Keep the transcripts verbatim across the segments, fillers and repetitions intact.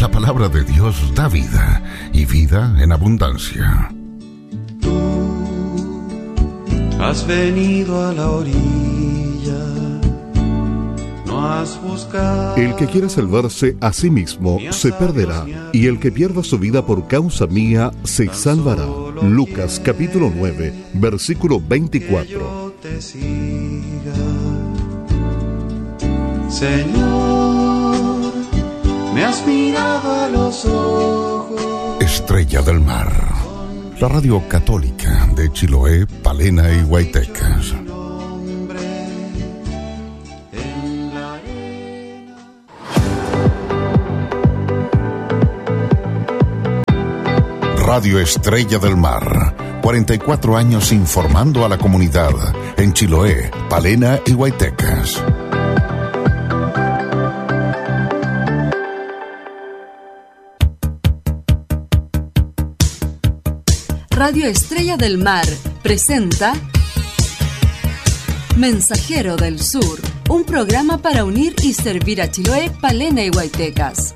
La palabra de Dios da vida, y vida en abundancia. Tú has venido a la orilla, no has buscado. El que quiera salvarse a sí mismo se perderá, y el que pierda su vida por causa mía se salvará. Lucas capítulo nueve, versículo veinticuatro. Te siga. Señor, me has mirado a los ojos. Estrella del Mar, la radio católica de Chiloé, Palena y Huaytecas. Radio Estrella del Mar, cuarenta y cuatro años informando a la comunidad en Chiloé, Palena y Huaytecas. Radio Estrella del Mar presenta Mensajero del Sur, un programa para unir y servir a Chiloé, Palena y Huaytecas.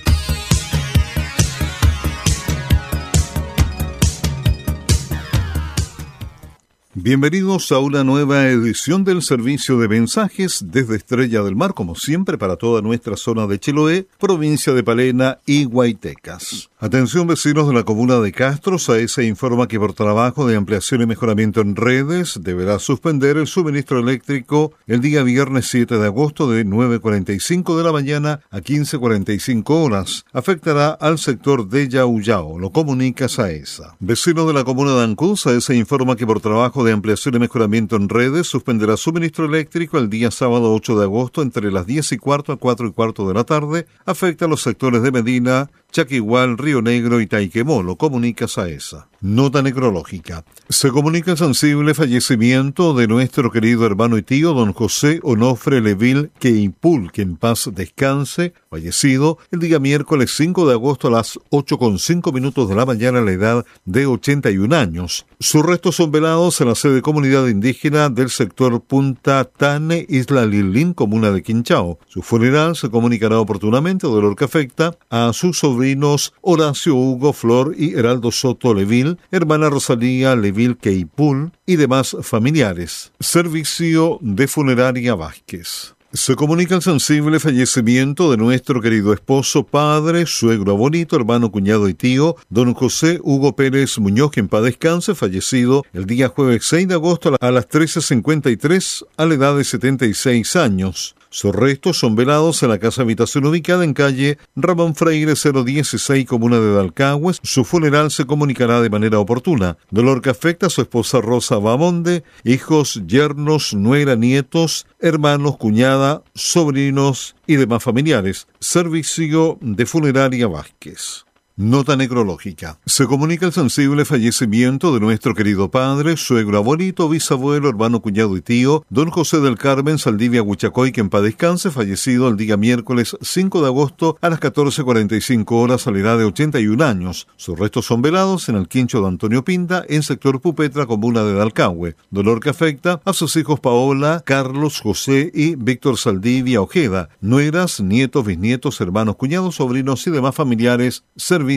Bienvenidos a una nueva edición del servicio de mensajes desde Estrella del Mar, como siempre, para toda nuestra zona de Chiloé, provincia de Palena y Huaytecas. Atención, vecinos de la comuna de Castro, SAESA informa que por trabajo de ampliación y mejoramiento en redes deberá suspender el suministro eléctrico el día viernes siete de agosto de nueve cuarenta y cinco de la mañana a quince cuarenta y cinco horas. Afectará al sector de Yauyao, lo comunica SAESA. Vecinos de la comuna de Ancud, SAESA informa que por trabajo de ampliación y mejoramiento en redes suspenderá suministro eléctrico el día sábado ocho de agosto entre las diez y cuarto a cuatro y cuarto de la tarde. Afecta a los sectores de Medina, Chaquigual, Río Negro y Taiquemó, lo comunica SAESA. Nota necrológica. Se comunica el sensible fallecimiento de nuestro querido hermano y tío don José Onofre Leville Queipul, que en paz descanse, fallecido el día miércoles cinco de agosto a las ocho con cinco minutos de la mañana a la edad de ochenta y un años. Sus restos son velados en la sede comunidad indígena del sector Punta Tane, Isla Lilín, comuna de Quinchao. Su funeral se comunicará oportunamente, dolor que afecta a sus sobrinos Horacio Hugo Flor y Heraldo Soto Leville, hermana Rosalía Leville Queipul y demás familiares. Servicio de Funeraria Vázquez. Se comunica el sensible fallecimiento de nuestro querido esposo, padre, suegro, abuelito, hermano, cuñado y tío, don José Hugo Pérez Muñoz, que en paz descanse, fallecido el día jueves seis de agosto a las trece cincuenta y tres a la edad de setenta y seis años. Sus restos son velados en la casa habitación ubicada en calle Ramón Freire cero dieciséis, comuna de Dalcahue. Su funeral se comunicará de manera oportuna. Dolor que afecta a su esposa Rosa Bamonde, hijos, yernos, nuera, nietos, hermanos, cuñada, sobrinos y demás familiares. Servicio de Funeraria Vázquez. Nota necrológica. Se comunica el sensible fallecimiento de nuestro querido padre, suegro, abuelito, bisabuelo, hermano, cuñado y tío, don José del Carmen Saldivia Huichacoy, que en paz descanse, fallecido el día miércoles cinco de agosto a las catorce cuarenta y cinco horas a la edad de ochenta y un años. Sus restos son velados en el quincho de Antonio Pinta, en sector Pupetra, comuna de Dalcahue. Dolor que afecta a sus hijos Paola, Carlos, José y Víctor Saldivia Ojeda, nueras, nietos, bisnietos, hermanos, cuñados, sobrinos y demás familiares. Servicio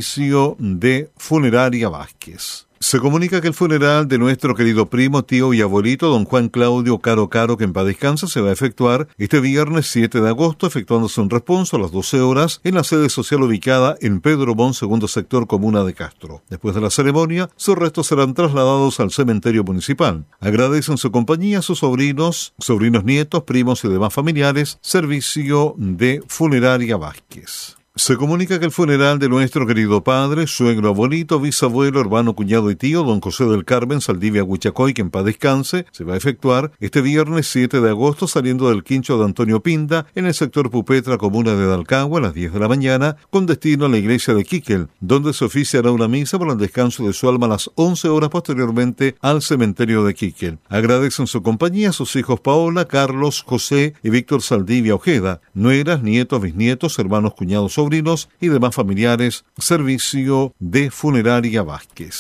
de Funeraria Vázquez. Se comunica que el funeral de nuestro querido primo, tío y abuelito, don Juan Claudio Caro Caro, que en paz descanse, se va a efectuar este viernes siete de agosto, efectuándose un responso a las doce horas en la sede social ubicada en Pedro Bon, segundo sector, comuna de Castro. Después de la ceremonia, sus restos serán trasladados al cementerio municipal. Agradecen su compañía a sus sobrinos, sobrinos nietos, primos y demás familiares. Servicio de Funeraria Vázquez. Se comunica que el funeral de nuestro querido padre, suegro, abuelito, bisabuelo, hermano, cuñado y tío, don José del Carmen Saldivia Huichacoy, que en paz descanse, se va a efectuar este viernes siete de agosto saliendo del quincho de Antonio Pinta en el sector Pupetra, comuna de Dalcahue, a las diez de la mañana, con destino a la iglesia de Quiquel, donde se oficiará una misa por el descanso de su alma a las once horas, posteriormente al cementerio de Quiquel. Agradecen su compañía a sus hijos Paola, Carlos, José y Víctor Saldivia Ojeda, nueras, nietos, bisnietos, hermanos, cuñados, sobrinos y demás familiares. Servicio de Funeraria Vázquez.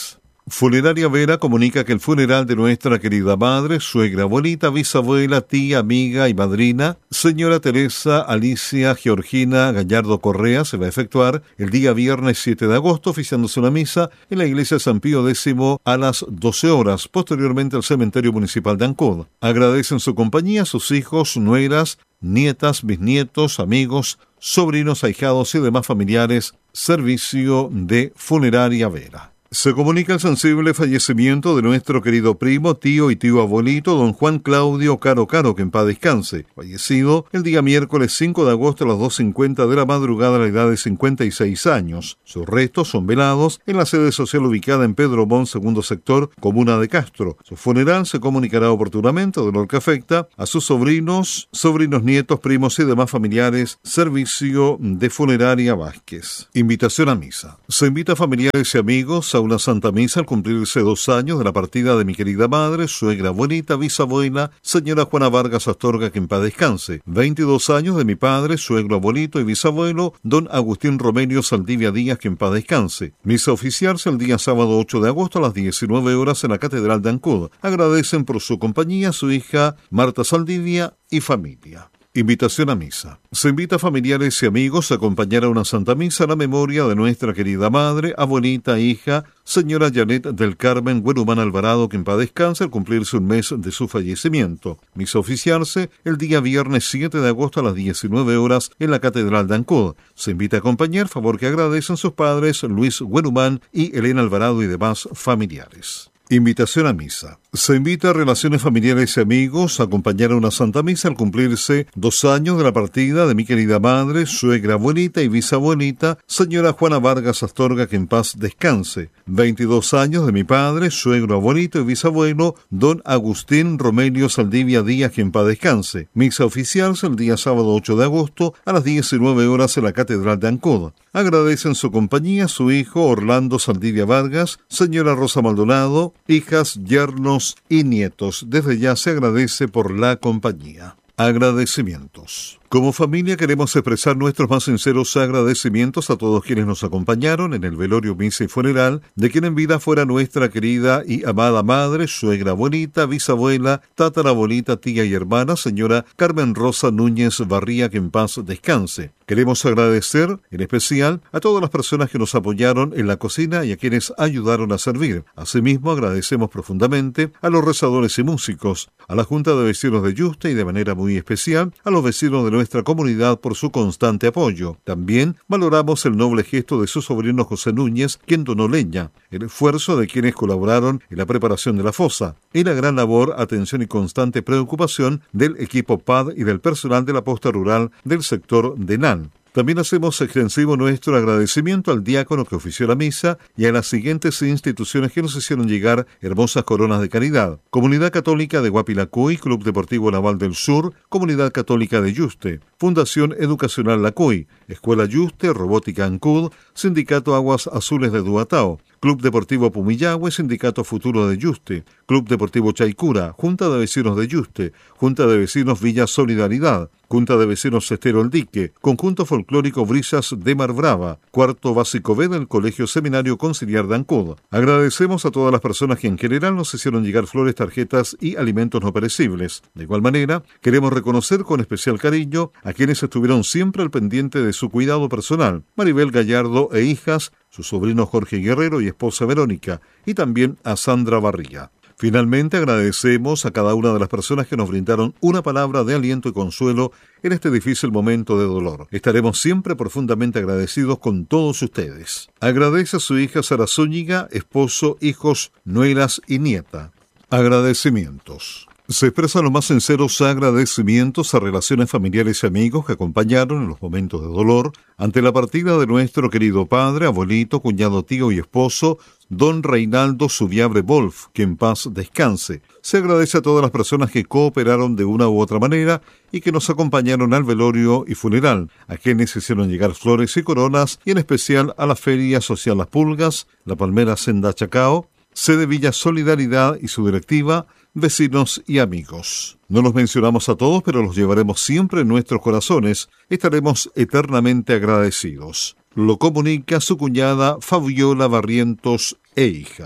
Funeraria Vera comunica que el funeral de nuestra querida madre, suegra, abuelita, bisabuela, tía, amiga y madrina, señora Teresa Alicia Georgina Gallardo Correa, se va a efectuar el día viernes siete de agosto, oficiándose una misa en la iglesia San Pío X a las doce horas, posteriormente al cementerio municipal de Ancud. Agradecen su compañía sus hijos, nueras, nietas, bisnietos, amigos, sobrinos, ahijados y demás familiares. Servicio de Funeraria Vera. Se comunica el sensible fallecimiento de nuestro querido primo, tío y tío abuelito, don Juan Claudio Caro Caro, que en paz descanse, fallecido el día miércoles cinco de agosto a las dos cincuenta de la madrugada a la edad de cincuenta y seis años. Sus restos son velados en la sede social ubicada en Pedro Montt, segundo sector, comuna de Castro. Su funeral se comunicará oportunamente, dolor que afecta a sus sobrinos, sobrinos nietos, primos y demás familiares. Servicio de Funeraria Vázquez. Invitación a misa. Se invita a familiares y amigos a una Santa Misa al cumplirse dos años de la partida de mi querida madre, suegra, abuelita, bisabuela, señora Juana Vargas Astorga, que en paz descanse. veintidós años de mi padre, suegro, abuelito y bisabuelo, don Agustín Romelio Saldivia Díaz, que en paz descanse. Misa oficiarse el día sábado ocho de agosto a las diecinueve horas en la Catedral de Ancud. Agradecen por su compañía su hija Marta Saldivia y familia. Invitación a misa. Se invita a familiares y amigos a acompañar a una Santa Misa a la memoria de nuestra querida madre, abuelita, hija, señora Janet del Carmen Güerumán Alvarado, que en paz descanse al cumplirse un mes de su fallecimiento. Misa oficiarse el día viernes siete de agosto a las diecinueve horas en la Catedral de Ancud. Se invita a acompañar, favor que agradecen sus padres Luis Güerumán y Elena Alvarado y demás familiares. Invitación a misa. Se invita a relaciones familiares y amigos a acompañar a una Santa Misa al cumplirse dos años de la partida de mi querida madre, suegra, abuelita y bisabuelita, señora Juana Vargas Astorga, que en paz descanse. veintidós años de mi padre, suegro, abuelito y bisabuelo, don Agustín Romelio Saldivia Díaz, que en paz descanse. Misa oficiarse el día sábado ocho de agosto a las diecinueve horas en la Catedral de Ancud. Agradecen su compañía su hijo Orlando Saldivia Vargas, señora Rosa Maldonado, hijas, yernos y nietos. Desde ya se agradece por la compañía. Agradecimientos. Como familia queremos expresar nuestros más sinceros agradecimientos a todos quienes nos acompañaron en el velorio, misa y funeral de quien en vida fuera nuestra querida y amada madre, suegra, abuelita, bisabuela, tatarabuelita, tía y hermana, señora Carmen Rosa Núñez Barría, que en paz descanse. Queremos agradecer en especial a todas las personas que nos apoyaron en la cocina y a quienes ayudaron a servir. Asimismo, agradecemos profundamente a los rezadores y músicos, a la Junta de Vecinos de Yuste y de manera muy especial a los vecinos de nuestra comunidad por su constante apoyo. También valoramos el noble gesto de su sobrino José Núñez, quien donó leña, el esfuerzo de quienes colaboraron en la preparación de la fosa y la gran labor, atención y constante preocupación del equipo P A D y del personal de la posta rural del sector de Nan. También hacemos extensivo nuestro agradecimiento al diácono que ofició la misa y a las siguientes instituciones que nos hicieron llegar hermosas coronas de caridad: Comunidad Católica de Guapilacuy, Club Deportivo Naval del Sur, Comunidad Católica de Yuste, Fundación Educacional Lacuy, Escuela Yuste, Robótica Ancud, Sindicato Aguas Azules de Duatao, Club Deportivo Pumillahue, Sindicato Futuro de Yuste, Club Deportivo Chaicura, Junta de Vecinos de Yuste, Junta de Vecinos Villa Solidaridad, Junta de Vecinos Estero El Dique, Conjunto Folclórico Brisas de Mar Brava, Cuarto Básico B del Colegio Seminario Conciliar de Ancud. Agradecemos a todas las personas que en general nos hicieron llegar flores, tarjetas y alimentos no perecibles. De igual manera, queremos reconocer con especial cariño a quienes estuvieron siempre al pendiente de su cuidado personal: Maribel Gallardo e hijas, su sobrino Jorge Guerrero y esposa Verónica, y también a Sandra Barría. Finalmente, agradecemos a cada una de las personas que nos brindaron una palabra de aliento y consuelo en este difícil momento de dolor. Estaremos siempre profundamente agradecidos con todos ustedes. Agradece a su hija Sara Zúñiga, esposo, hijos, nueras y nieta. Agradecimientos. Se expresan los más sinceros agradecimientos a relaciones familiares y amigos que acompañaron en los momentos de dolor ante la partida de nuestro querido padre, abuelito, cuñado, tío y esposo, don Reinaldo Subiabre Wolf, que en paz descanse. Se agradece a todas las personas que cooperaron de una u otra manera y que nos acompañaron al velorio y funeral, a quienes hicieron llegar flores y coronas, y en especial a la Feria Social Las Pulgas, la Palmera Senda Chacao, sede Villa Solidaridad y su directiva, vecinos y amigos. No los mencionamos a todos, pero los llevaremos siempre en nuestros corazones. Estaremos eternamente agradecidos. Lo comunica su cuñada Fabiola Barrientos e hija.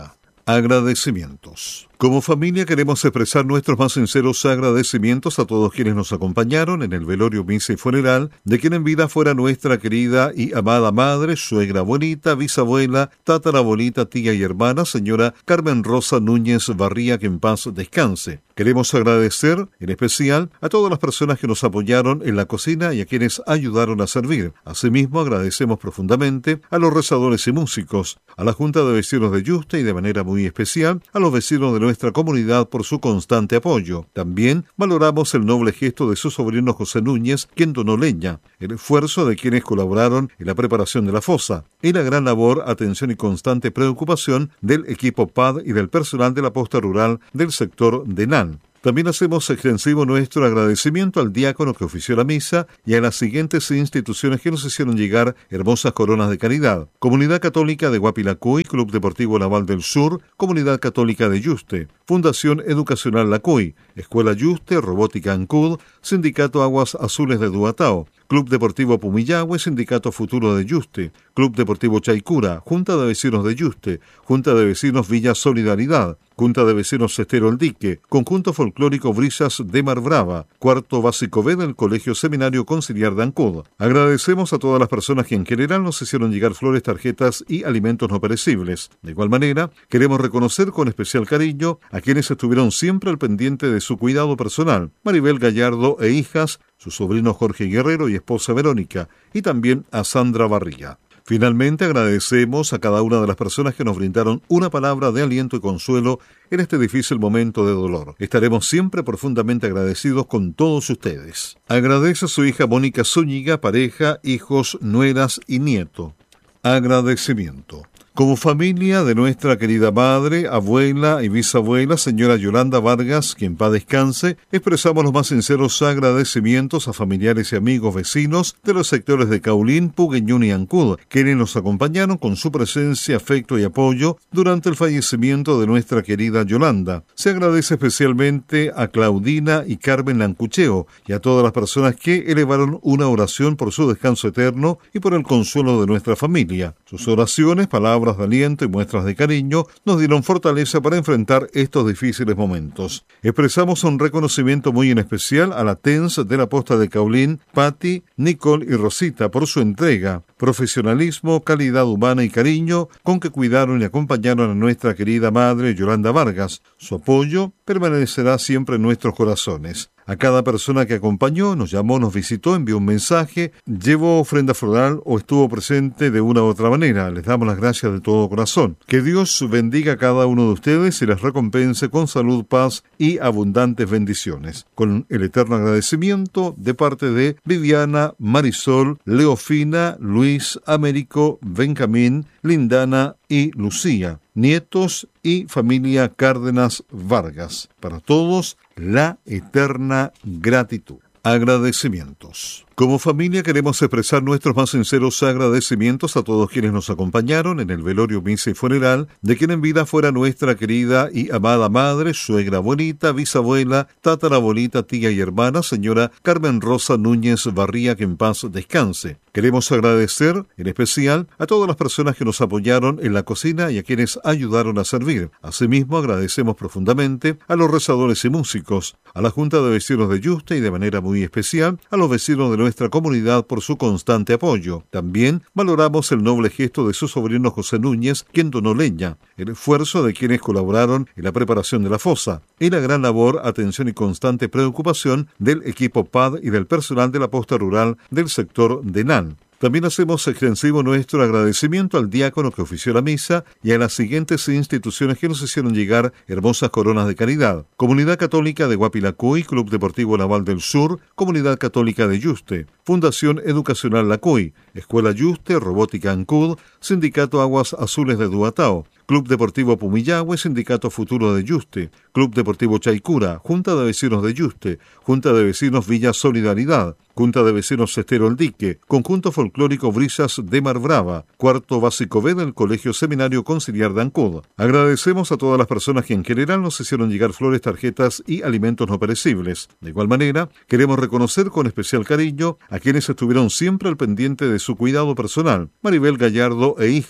Agradecimientos. Como familia queremos expresar nuestros más sinceros agradecimientos a todos quienes nos acompañaron en el velorio, misa y funeral de quien en vida fuera nuestra querida y amada madre, suegra, abuelita, bisabuela, tatarabuelita, tía y hermana, señora Carmen Rosa Núñez Barría, que en paz descanse. Queremos agradecer en especial a todas las personas que nos apoyaron en la cocina y a quienes ayudaron a servir. Asimismo, agradecemos profundamente a los rezadores y músicos, a la Junta de Vecinos de Yuste y de manera muy especial a los vecinos de nuestra comunidad por su constante apoyo. También valoramos el noble gesto de su sobrino José Núñez, quien donó leña, el esfuerzo de quienes colaboraron en la preparación de la fosa y la gran labor, atención y constante preocupación del equipo P A D y del personal de la posta rural del sector de N A N. También hacemos extensivo nuestro agradecimiento al diácono que ofició la misa y a las siguientes instituciones que nos hicieron llegar hermosas coronas de caridad: Comunidad Católica de Guapilacuy, Club Deportivo Naval del Sur, Comunidad Católica de Yuste, Fundación Educacional Lacuy, Escuela Yuste, Robótica Ancud, Sindicato Aguas Azules de Duatao, Club Deportivo Pumillahue, Sindicato Futuro de Yuste, Club Deportivo Chaicura, Junta de Vecinos de Yuste, Junta de Vecinos Villa Solidaridad, Junta de Vecinos Estero El Dique, Conjunto Folclórico Brisas de Mar Brava, Cuarto Básico B del Colegio Seminario Conciliar de Ancud. Agradecemos a todas las personas que en general nos hicieron llegar flores, tarjetas y alimentos no perecibles. De igual manera, queremos reconocer con especial cariño a quienes estuvieron siempre al pendiente de su cuidado personal: Maribel Gallardo e hijas, su sobrino Jorge Guerrero y esposa Verónica, y también a Sandra Barriga. Finalmente, agradecemos a cada una de las personas que nos brindaron una palabra de aliento y consuelo en este difícil momento de dolor. Estaremos siempre profundamente agradecidos con todos ustedes. Agradece a su hija Mónica Zúñiga, pareja, hijos, nueras y nieto. Agradecimiento. Como familia de nuestra querida madre, abuela y bisabuela, señora Yolanda Vargas, quien en paz descanse, expresamos los más sinceros agradecimientos a familiares y amigos vecinos de los sectores de Caulín, Pugueñún y Ancud, quienes nos acompañaron con su presencia, afecto y apoyo durante el fallecimiento de nuestra querida Yolanda. Se agradece especialmente a Claudina y Carmen Lancucheo y a todas las personas que elevaron una oración por su descanso eterno y por el consuelo de nuestra familia. Sus oraciones, palabras de aliento y muestras de cariño nos dieron fortaleza para enfrentar estos difíciles momentos. Expresamos un reconocimiento muy en especial a la T E N S de la Posta de Caulín, Patti, Nicole y Rosita, por su entrega, profesionalismo, calidad humana y cariño con que cuidaron y acompañaron a nuestra querida madre Yolanda Vargas. Su apoyo permanecerá siempre en nuestros corazones. A cada persona que acompañó, nos llamó, nos visitó, envió un mensaje, llevó ofrenda floral o estuvo presente de una u otra manera. Les damos las gracias de todo corazón. Que Dios bendiga a cada uno de ustedes y les recompense con salud, paz y abundantes bendiciones. Con el eterno agradecimiento de parte de Viviana, Marisol, Leofina, Luis, Américo, Benjamín, Lindana y Lucía, nietos y familia Cárdenas Vargas. Para todos, la eterna gratitud. Agradecimientos. Como familia queremos expresar nuestros más sinceros agradecimientos a todos quienes nos acompañaron en el velorio, misa y funeral de quien en vida fuera nuestra querida y amada madre, suegra, abuelita, bisabuela, tatarabuelita, tía y hermana, señora Carmen Rosa Núñez Barría, que en paz descanse. Queremos agradecer en especial a todas las personas que nos apoyaron en la cocina y a quienes ayudaron a servir. Asimismo, agradecemos profundamente a los rezadores y músicos, a la Junta de Vecinos de Yuste y de manera muy especial a los vecinos de nuestra comunidad por su constante apoyo. También valoramos el noble gesto de su sobrino José Núñez, quien donó leña, el esfuerzo de quienes colaboraron en la preparación de la fosa y la gran labor, atención y constante preocupación del equipo P A D y del personal de la posta rural del sector de N A N. También hacemos extensivo nuestro agradecimiento al diácono que ofició la misa y a las siguientes instituciones que nos hicieron llegar hermosas coronas de caridad: Comunidad Católica de Guapilacuy, Club Deportivo Naval del Sur, Comunidad Católica de Yuste, Fundación Educacional Lacuy, Escuela Yuste, Robótica Ancud, Sindicato Aguas Azules de Duatao, Club Deportivo Pumillahue, Sindicato Futuro de Yuste, Club Deportivo Chaicura, Junta de Vecinos de Yuste, Junta de Vecinos Villa Solidaridad, Junta de Vecinos Estero El Dique, Conjunto Folclórico Brisas de Mar Brava, Cuarto Básico B del Colegio Seminario Conciliar de Ancud. Agradecemos a todas las personas que en general nos hicieron llegar flores, tarjetas y alimentos no perecibles. De igual manera, queremos reconocer con especial cariño a quienes estuvieron siempre al pendiente de su cuidado personal: Maribel Gallardo e hijas,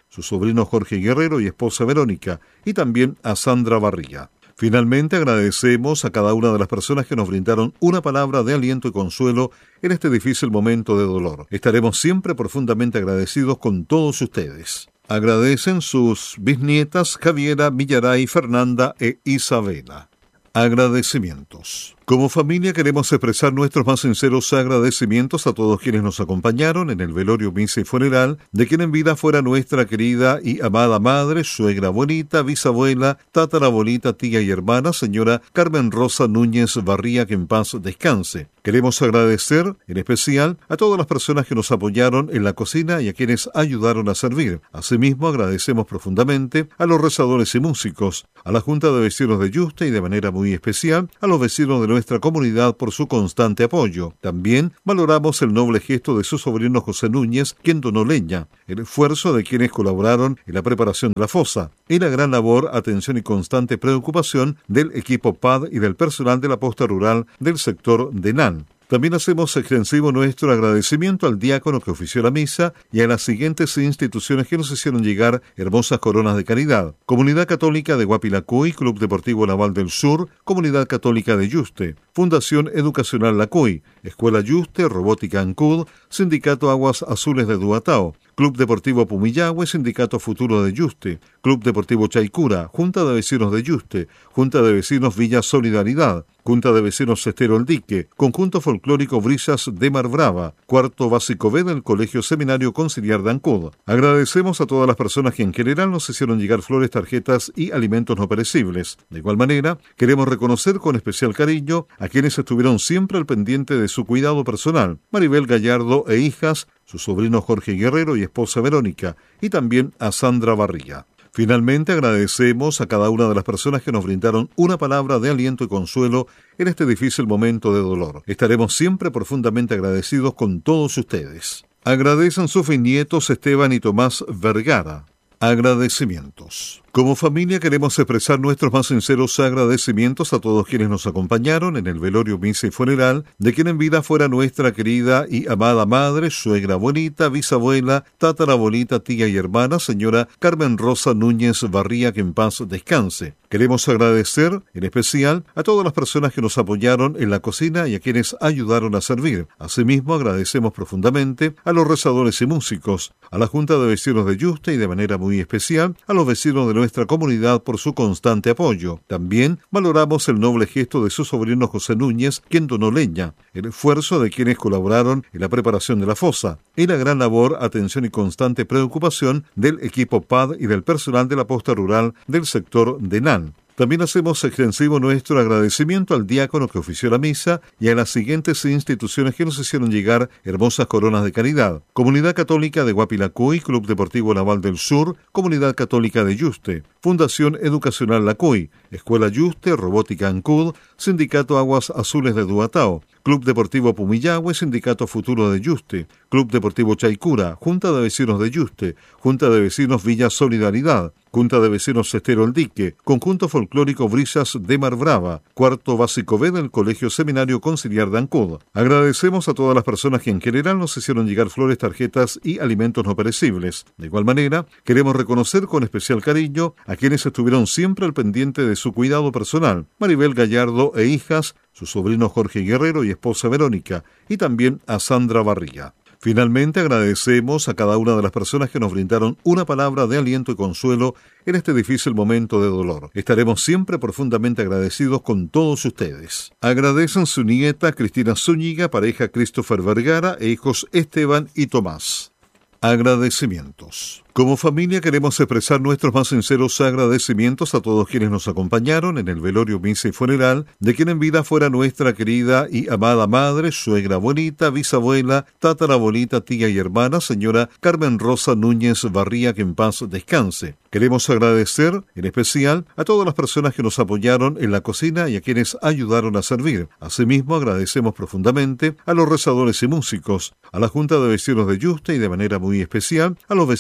su sobrino Jorge Guerrero y esposa Verónica, y también a Sandra Barriga. Finalmente, agradecemos a cada una de las personas que nos brindaron una palabra de aliento y consuelo en este difícil momento de dolor. Estaremos siempre profundamente agradecidos con todos ustedes. Agradecen sus bisnietas Javiera, Villaray, Fernanda e Isabela. Agradecimientos. Como familia queremos expresar nuestros más sinceros agradecimientos a todos quienes nos acompañaron en el velorio, misa y funeral de quien en vida fuera nuestra querida y amada madre, suegra, abuelita, bisabuela, tatarabuelita, tía y hermana, señora Carmen Rosa Núñez Barría, que en paz descanse. Queremos agradecer en especial a todas las personas que nos apoyaron en la cocina y a quienes ayudaron a servir. Asimismo, agradecemos profundamente a los rezadores y músicos, a la Junta de Vecinos de Yuste y de manera muy especial a los vecinos de nuestra comunidad por su constante apoyo. También valoramos el noble gesto de su sobrino José Núñez, quien donó leña, el esfuerzo de quienes colaboraron en la preparación de la fosa y la gran labor, atención y constante preocupación del equipo P A D y del personal de la posta rural del sector de Nan. También hacemos extensivo nuestro agradecimiento al diácono que ofició la misa y a las siguientes instituciones que nos hicieron llegar hermosas coronas de caridad: Comunidad Católica de Guapilacuy, Club Deportivo Naval del Sur, Comunidad Católica de Yuste, Fundación Educacional Lacuy, Escuela Yuste, Robótica Ancud, Sindicato Aguas Azules de Duatao, Club Deportivo Pumillahue, Sindicato Futuro de Yuste, Club Deportivo Chaicura, Junta de Vecinos de Yuste, Junta de Vecinos Villa Solidaridad, Junta de Vecinos Estero El Dique, Conjunto Folclórico Brisas de Mar Brava, Cuarto Básico B del Colegio Seminario Conciliar de Ancud. Agradecemos a todas las personas que en general nos hicieron llegar flores, tarjetas y alimentos no perecibles. De igual manera, queremos reconocer con especial cariño a quienes estuvieron siempre al pendiente de su cuidado personal: Maribel Gallardo e hijas, su sobrino Jorge Guerrero y esposa Verónica, y también a Sandra Barriga. Finalmente, agradecemos a cada una de las personas que nos brindaron una palabra de aliento y consuelo en este difícil momento de dolor. Estaremos siempre profundamente agradecidos con todos ustedes. Agradecen sus nietos Esteban y Tomás Vergara. Agradecimientos. Como familia queremos expresar nuestros más sinceros agradecimientos a todos quienes nos acompañaron en el velorio, misa y funeral de quien en vida fuera nuestra querida y amada madre, suegra, abuelita, bisabuela, tatarabuelita, tía y hermana, señora Carmen Rosa Núñez Barría, que en paz descanse. Queremos agradecer en especial a todas las personas que nos apoyaron en la cocina y a quienes ayudaron a servir. Asimismo, agradecemos profundamente a los rezadores y músicos, a la Junta de Vecinos de Yuste y de manera muy especial a los vecinos de nuestra comunidad por su constante apoyo. También valoramos el noble gesto de su sobrino José Núñez, quien donó leña, el esfuerzo de quienes colaboraron en la preparación de la fosa y la gran labor, atención y constante preocupación del equipo P A D y del personal de la posta rural del sector de Nan. También hacemos extensivo nuestro agradecimiento al diácono que ofició la misa y a las siguientes instituciones que nos hicieron llegar hermosas coronas de caridad: Comunidad Católica de Guapilacuy, Club Deportivo Naval del Sur, Comunidad Católica de Yuste, Fundación Educacional Lacuy, Escuela Yuste, Robótica Ancud, Sindicato Aguas Azules de Duatao, Club Deportivo Pumillahue, Sindicato Futuro de Yuste, Club Deportivo Chaicura, Junta de Vecinos de Yuste, Junta de Vecinos Villa Solidaridad, Junta de Vecinos Estero El Dique, Conjunto Folclórico Brisas de Mar Brava, Cuarto Básico B del Colegio Seminario Conciliar de Ancud. Agradecemos a todas las personas que en general nos hicieron llegar flores, tarjetas y alimentos no perecibles. De igual manera, queremos reconocer con especial cariño a quienes estuvieron siempre al pendiente de su cuidado personal: Maribel Gallardo e hijas, su sobrino Jorge Guerrero y esposa Verónica, y también a Sandra Barriga. Finalmente, agradecemos a cada una de las personas que nos brindaron una palabra de aliento y consuelo en este difícil momento de dolor. Estaremos siempre profundamente agradecidos con todos ustedes. Agradecen su nieta Cristina Zúñiga, pareja Christopher Vergara e hijos Esteban y Tomás. Agradecimientos. Como familia queremos expresar nuestros más sinceros agradecimientos a todos quienes nos acompañaron en el velorio, misa y funeral de quien en vida fuera nuestra querida y amada madre, suegra, abuelita, bisabuela, tatarabuelita, tía y hermana, señora Carmen Rosa Núñez Barría, que en paz descanse. Queremos agradecer en especial a todas las personas que nos apoyaron en la cocina y a quienes ayudaron a servir. Asimismo, agradecemos profundamente a los rezadores y músicos, a la Junta de Vecinos de Yuste y de manera muy especial a los vecinos de nuestra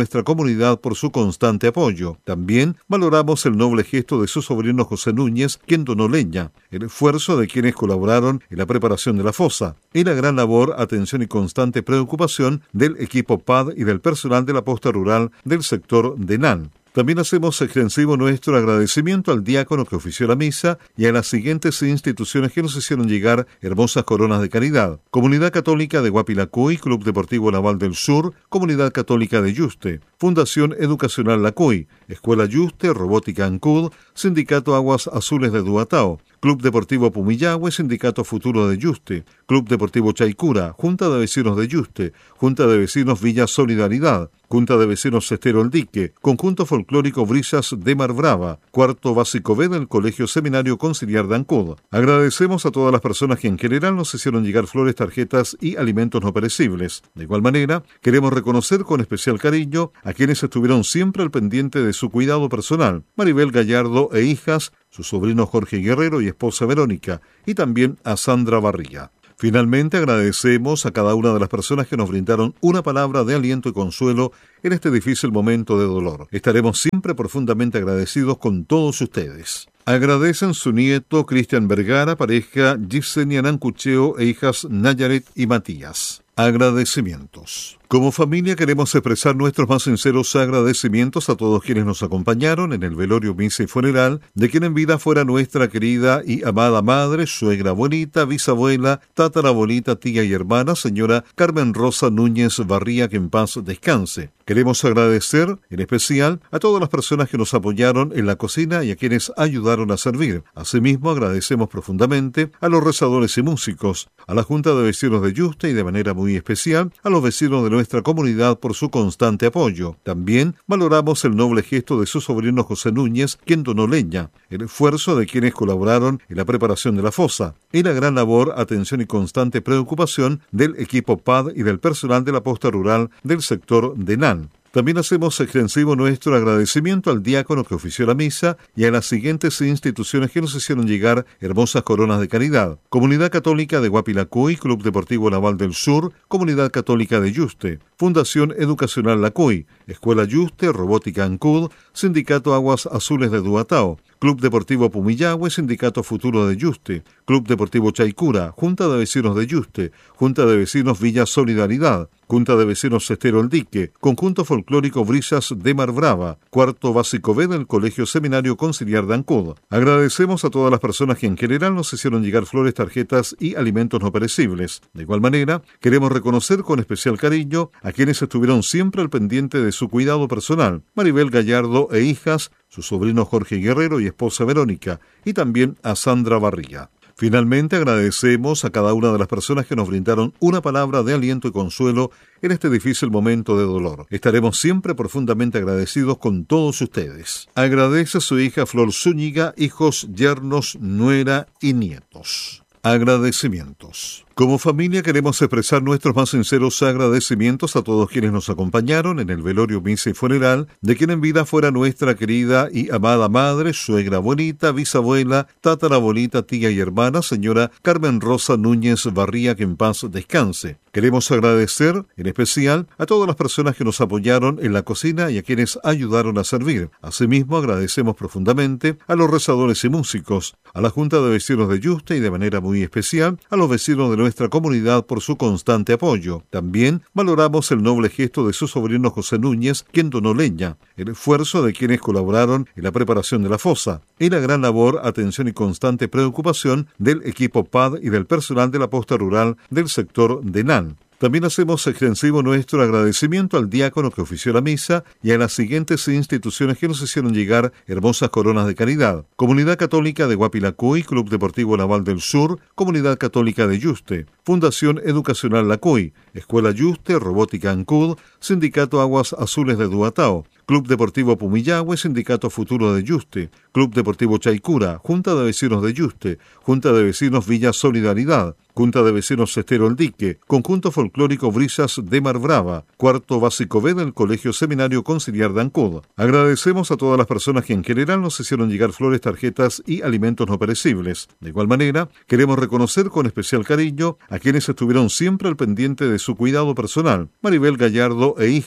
nuestra comunidad por su constante apoyo. También valoramos el noble gesto de su sobrino José Núñez, quien donó leña, el esfuerzo de quienes colaboraron en la preparación de la fosa y la gran labor, atención y constante preocupación del equipo P A D y del personal de la posta rural del sector de Nan. También hacemos extensivo nuestro agradecimiento al diácono que ofició la misa y a las siguientes instituciones que nos hicieron llegar hermosas coronas de caridad: Comunidad Católica de Guapilacuy, Club Deportivo Naval del Sur, Comunidad Católica de Yuste, Fundación Educacional Lacuy, Escuela Yuste, Robótica Ancud, Sindicato Aguas Azules de Duatao, Club Deportivo Pumillahue, Sindicato Futuro de Yuste, Club Deportivo Chaicura, Junta de Vecinos de Yuste, Junta de Vecinos Villa Solidaridad, Junta de Vecinos Estero El Dique, Conjunto Folclórico Brisas de Mar Brava, Cuarto Básico B del Colegio Seminario Conciliar de Ancud. Agradecemos a todas las personas que en general nos hicieron llegar flores, tarjetas y alimentos no perecibles. De igual manera, queremos reconocer con especial cariño a quienes estuvieron siempre al pendiente de su cuidado personal: Maribel Gallardo e hijas, su sobrino Jorge Guerrero y esposa Verónica, y también a Sandra Barriga. Finalmente, agradecemos a cada una de las personas que nos brindaron una palabra de aliento y consuelo en este difícil momento de dolor. Estaremos siempre profundamente agradecidos con todos ustedes. Agradecen su nieto Cristian Vergara, pareja Gisenia Nancucheo e hijas Nayaret y Matías. Agradecimientos. Como familia queremos expresar nuestros más sinceros agradecimientos a todos quienes nos acompañaron en el velorio, misa y funeral de quien en vida fuera nuestra querida y amada madre, suegra, abuelita, bisabuela, tatarabuelita, tía y hermana, señora Carmen Rosa Núñez Barría, que en paz descanse. Queremos agradecer en especial a todas las personas que nos apoyaron en la cocina y a quienes ayudaron a servir. Asimismo, agradecemos profundamente a los rezadores y músicos, a la Junta de Vecinos de Yuste y de manera muy especial a los vecinos de nuestra comunidad por su constante apoyo. También valoramos el noble gesto de su sobrino José Núñez, quien donó leña, el esfuerzo de quienes colaboraron en la preparación de la fosa y la gran labor, atención y constante preocupación del equipo P A D y del personal de la posta rural del sector de Nan. También hacemos extensivo nuestro agradecimiento al diácono que ofició la misa y a las siguientes instituciones que nos hicieron llegar hermosas coronas de caridad: Comunidad Católica de Guapilacuy, Club Deportivo Naval del Sur, Comunidad Católica de Yuste, Fundación Educacional Lacuy, Escuela Yuste, Robótica Ancud, Sindicato Aguas Azules de Duatao, Club Deportivo Pumillahue, Sindicato Futuro de Yuste, Club Deportivo Chaicura, Junta de Vecinos de Yuste, Junta de Vecinos Villa Solidaridad, Junta de Vecinos Estero El Dique, Conjunto Folclórico Brisas de Mar Brava, Cuarto Básico B del Colegio Seminario Conciliar de Ancud. Agradecemos a todas las personas que en general nos hicieron llegar flores, tarjetas y alimentos no perecibles. De igual manera, queremos reconocer con especial cariño a quienes estuvieron siempre al pendiente de su cuidado personal: Maribel Gallardo e hijas, su sobrino Jorge Guerrero y esposa Verónica, y también a Sandra Barriga. Finalmente, agradecemos a cada una de las personas que nos brindaron una palabra de aliento y consuelo en este difícil momento de dolor. Estaremos siempre profundamente agradecidos con todos ustedes. Agradece a su hija Flor Zúñiga, hijos, yernos, nuera y nietos. Agradecimientos. Como familia queremos expresar nuestros más sinceros agradecimientos a todos quienes nos acompañaron en el velorio, misa y funeral de quien en vida fuera nuestra querida y amada madre, suegra, abuelita, bisabuela, tatarabuelita, tía y hermana, señora Carmen Rosa Núñez Barría, que en paz descanse. Queremos agradecer en especial a todas las personas que nos apoyaron en la cocina y a quienes ayudaron a servir. Asimismo, agradecemos profundamente a los rezadores y músicos, a la Junta de Vecinos de Yuste y de manera muy especial a los vecinos de nuestra comunidad por su constante apoyo. También valoramos el noble gesto de su sobrino José Núñez, quien donó leña, el esfuerzo de quienes colaboraron en la preparación de la fosa y la gran labor, atención y constante preocupación del equipo P A D y del personal de la posta rural del sector de Nan. También hacemos extensivo nuestro agradecimiento al diácono que ofició la misa y a las siguientes instituciones que nos hicieron llegar hermosas coronas de caridad: Comunidad Católica de Guapilacuy, Club Deportivo Naval del Sur, Comunidad Católica de Yuste, Fundación Educacional Lacuy, Escuela Yuste, Robótica Ancud, Sindicato Aguas Azules de Duatao, Club Deportivo Pumillahue, Sindicato Futuro de Yuste, Club Deportivo Chaicura, Junta de Vecinos de Yuste, Junta de Vecinos Villa Solidaridad, Junta de Vecinos Estero El Dique, Conjunto Folclórico Brisas de Mar Brava, Cuarto Básico B del Colegio Seminario Conciliar de Ancud. Agradecemos a todas las personas que en general nos hicieron llegar flores, tarjetas y alimentos no perecibles. De igual manera, queremos reconocer con especial cariño a quienes estuvieron siempre al pendiente de su cuidado personal: Maribel Gallardo e hijas,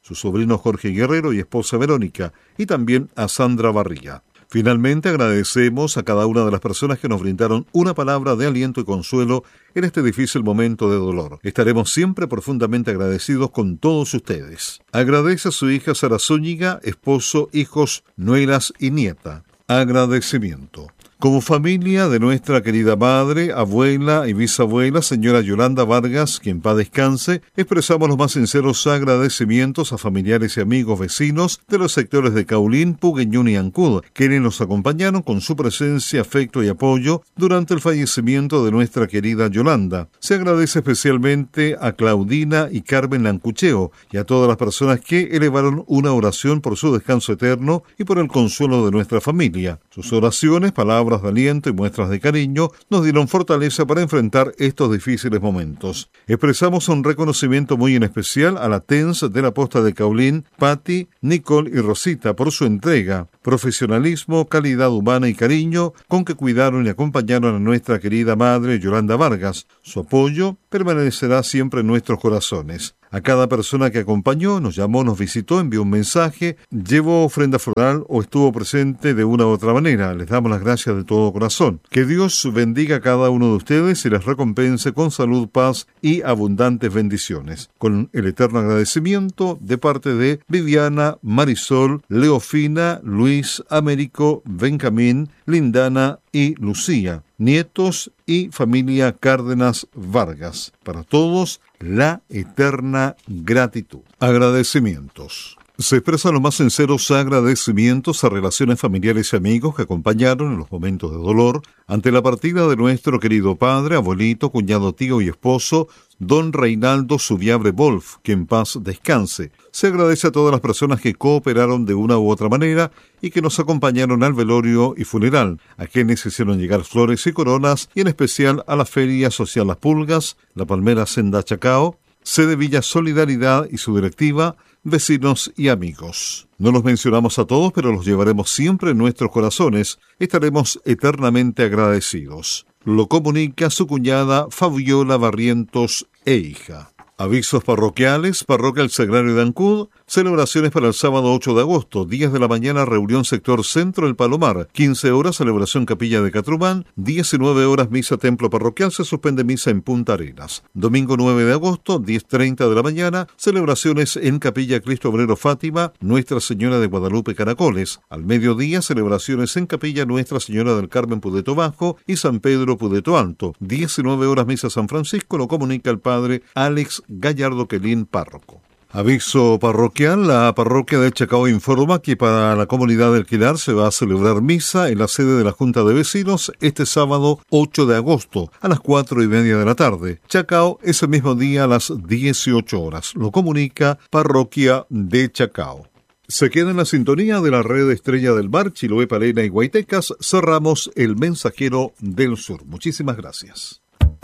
su sobrino Jorge Guerrero y esposa Verónica, y también a Sandra Barriga. Finalmente, agradecemos a cada una de las personas que nos brindaron una palabra de aliento y consuelo en este difícil momento de dolor. Estaremos siempre profundamente agradecidos con todos ustedes. Agradece a su hija Sara Zúñiga, esposo, hijos, nueras y nieta. Agradecimiento. Como familia de nuestra querida madre, abuela y bisabuela, señora Yolanda Vargas, que en paz descanse, expresamos los más sinceros agradecimientos a familiares y amigos vecinos de los sectores de Caulín, Pugueñún y Ancud, quienes nos acompañaron con su presencia, afecto y apoyo durante el fallecimiento de nuestra querida Yolanda. Se agradece especialmente a Claudina y Carmen Lancucheo y a todas las personas que elevaron una oración por su descanso eterno y por el consuelo de nuestra familia. Sus oraciones, palabras de aliento y muestras de cariño nos dieron fortaleza para enfrentar estos difíciles momentos. Expresamos un reconocimiento muy en especial a la T E N S de la Posta de Caulín, Patti, Nicole y Rosita por su entrega, profesionalismo, calidad humana y cariño con que cuidaron y acompañaron a nuestra querida madre Yolanda Vargas. Su apoyo permanecerá siempre en nuestros corazones. A cada persona que acompañó, nos llamó, nos visitó, envió un mensaje, llevó ofrenda floral o estuvo presente de una u otra manera. Les damos las gracias de todo corazón. Que Dios bendiga a cada uno de ustedes y les recompense con salud, paz y abundantes bendiciones. Con el eterno agradecimiento de parte de Viviana, Marisol, Leofina, Luis, Américo, Benjamín, Lindana y Lucía, nietos y familia Cárdenas Vargas. Para todos, la eterna gratitud. Agradecimientos. Se expresan los más sinceros agradecimientos a relaciones familiares y amigos que acompañaron en los momentos de dolor ante la partida de nuestro querido padre, abuelito, cuñado, tío y esposo, don Reinaldo Subiabre Wolf, que en paz descanse. Se agradece a todas las personas que cooperaron de una u otra manera y que nos acompañaron al velorio y funeral, a quienes hicieron llegar flores y coronas, y en especial a la Feria Social Las Pulgas, la Palmera Senda Chacao, sede Villa Solidaridad y su directiva, vecinos y amigos. No los mencionamos a todos, pero los llevaremos siempre en nuestros corazones. Estaremos eternamente agradecidos. Lo comunica su cuñada Fabiola Barrientos e hija. Avisos parroquiales, Parroquia El Sagrario de Ancud, celebraciones para el sábado ocho de agosto, diez de la mañana, reunión sector centro El Palomar, quince horas, celebración capilla de Catrumán, diecinueve horas, misa templo parroquial, se suspende misa en Punta Arenas. Domingo nueve de agosto, diez treinta de la mañana, celebraciones en Capilla Cristo Obrero Fátima, Nuestra Señora de Guadalupe Caracoles. Al mediodía, celebraciones en Capilla Nuestra Señora del Carmen Pudeto Bajo y San Pedro Pudeto Alto. diecinueve horas, misa San Francisco, lo comunica el padre Alex Gallardo Quelín, párroco. Aviso parroquial, la parroquia de Chacao informa que para la comunidad del Quilar se va a celebrar misa en la sede de la Junta de Vecinos este sábado ocho de agosto a las cuatro y media de la tarde. Chacao ese mismo día a las dieciocho horas. Lo comunica Parroquia de Chacao. Se queda en la sintonía de la red Estrella del Mar, Chiloé, Palena y Guaytecas. Cerramos el Mensajero del Sur. Muchísimas gracias.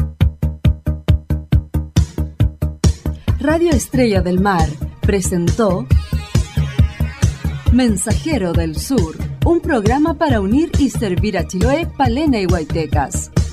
Radio Estrella del Mar presentó Mensajero del Sur, un programa para unir y servir a Chiloé, Palena y Guaytecas.